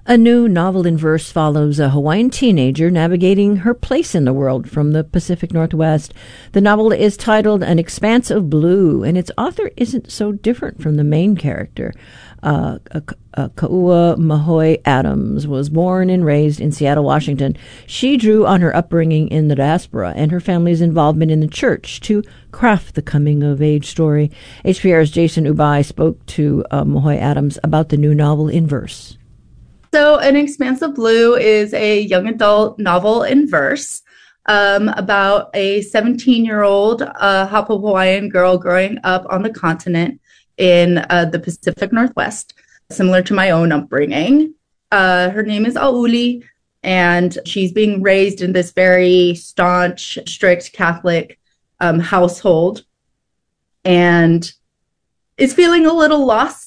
A new novel in verse follows a Hawaiian teenager navigating her place in the world from the Pacific Northwest. The novel is titled An Expanse of Blue, and its author isn't so different from the main character. Kaua Mahoe Adams was born and raised in Seattle, Washington. She drew on her upbringing in the diaspora and her family's involvement in the church to craft the coming-of-age story. HPR's Jason Ubai spoke to Mahoe Adams about the new novel in verse. So An Expanse of Blue is a young adult novel in verse about a 17-year-old Hapu Hawaiian girl growing up on the continent in the Pacific Northwest, similar to my own upbringing. Her name is Auli, and she's being raised in this very staunch, strict Catholic household, and is feeling a little lost